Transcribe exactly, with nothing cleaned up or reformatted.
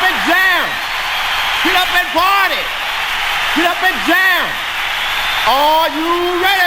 and jam. Get up and party. Get up and jam. Are you ready?